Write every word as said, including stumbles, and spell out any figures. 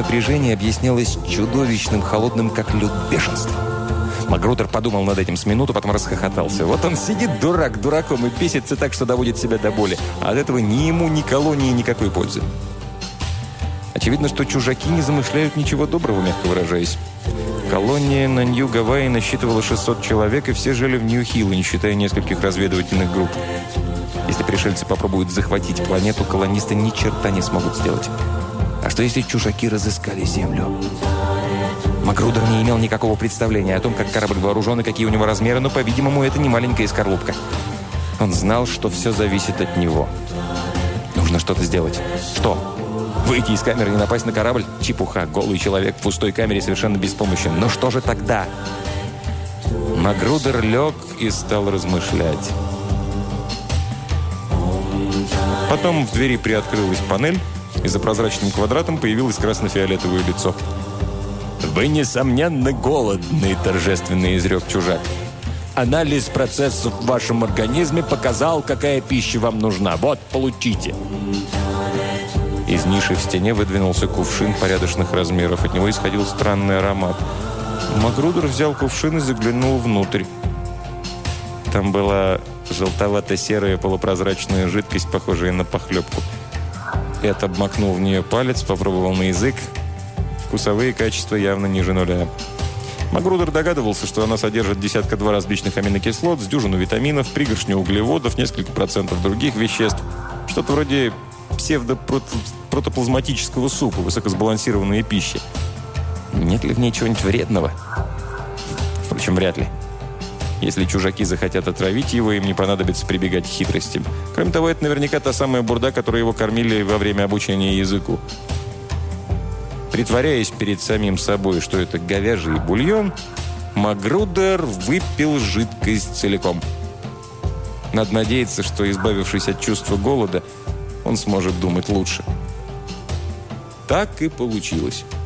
напряжение объяснялось чудовищным, холодным, как лед, бешенством. Магрудер подумал над этим с минуту, потом расхохотался. Вот он сидит, дурак, дураком, и бесится так, что доводит себя до боли. А от этого ни ему, ни колонии никакой пользы. Очевидно, что чужаки не замышляют ничего доброго, мягко выражаясь. Колония на Нью-Гавайи насчитывала шестьсот человек, и все жили в Нью-Хилл, не считая нескольких разведывательных групп. Если пришельцы попробуют захватить планету, колонисты ни черта не смогут сделать. А что если чужаки разыскали Землю? Магрудер не имел никакого представления о том, как корабль вооружен и какие у него размеры, но, по-видимому, это не маленькая скорлупка. Он знал, что все зависит от него. Нужно что-то сделать. Что? Выйти из камеры и напасть на корабль? Чепуха. Голый человек в пустой камере совершенно беспомощен. Но что же тогда? Магрудер лег и стал размышлять. Потом в двери приоткрылась панель, и за прозрачным квадратом появилось красно-фиолетовое лицо. «Вы, несомненно, голодный», – торжественно изрек чужак. «Анализ процессов в вашем организме показал, какая пища вам нужна. Вот, получите». Из ниши в стене выдвинулся кувшин порядочных размеров. От него исходил странный аромат. Магрудер взял кувшин и заглянул внутрь. Там была желтовато-серая полупрозрачная жидкость, похожая на похлебку. Эд обмакнул в нее палец, попробовал на язык. Вкусовые качества явно ниже нуля. Магрудер догадывался, что она содержит десятка-два различных аминокислот, с дюжину витаминов, пригоршню углеводов, несколько процентов других веществ. Что-то вроде псевдопротоплазматического супа, высокосбалансированной пищи. Нет ли в ней чего-нибудь вредного? Впрочем, вряд ли. Если чужаки захотят отравить его, им не понадобится прибегать к хитростям. Кроме того, это наверняка та самая бурда, которой его кормили во время обучения языку. Притворяясь перед самим собой, что это говяжий бульон, Магрудер выпил жидкость целиком. Надо надеяться, что, избавившись от чувства голода, он сможет думать лучше. Так и получилось.